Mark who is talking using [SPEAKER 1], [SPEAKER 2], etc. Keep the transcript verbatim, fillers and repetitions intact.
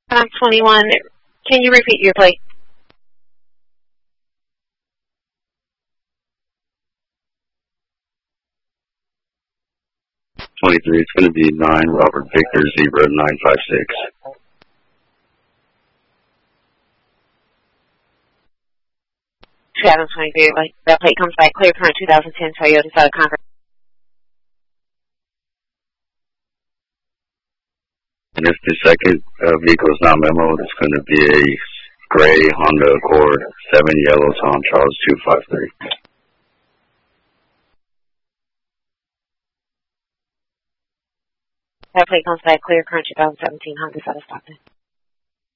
[SPEAKER 1] I'm twenty-one. Can you repeat your plate?
[SPEAKER 2] twenty-three, it's going to be nine, Robert Victor, Zebra, nine five six.
[SPEAKER 1] two thousand twenty-three, that plate comes back clear current two thousand ten Toyota Southern Conqueror.
[SPEAKER 2] And if the second uh, vehicle is not memoed, it's going to be a gray Honda Accord, seven yellow Tom Charles two five three.
[SPEAKER 1] That plate comes back clear current two thousand seventeen Honda Southern Stockton.